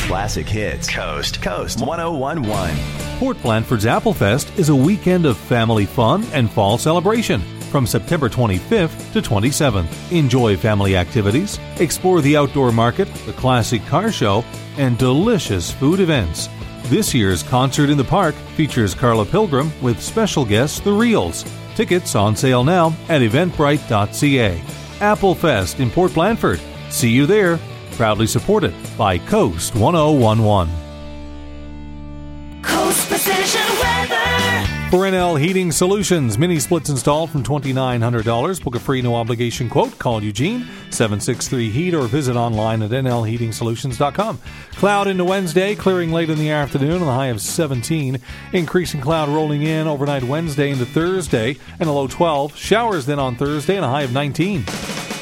classic hits. Coast 1011. Port Blandford's Applefest is a weekend of family fun and fall celebration from September 25th to 27th. Enjoy family activities, explore the outdoor market, the classic car show, and delicious food events. This year's Concert in the Park features Carla Pilgrim with special guests The Reels. Tickets on sale now at eventbrite.ca. Applefest in Port Blandford. See you there. Proudly supported by Coast 1011. Coast Precision Weather. For NL Heating Solutions, mini splits installed from $2,900. Book a free no-obligation quote. Call Eugene, 763-HEAT, or visit online at nlheatingsolutions.com. Cloud into Wednesday, clearing late in the afternoon, and a high of 17. Increasing cloud rolling in overnight Wednesday into Thursday, and a low 12. Showers then on Thursday, and a high of 19.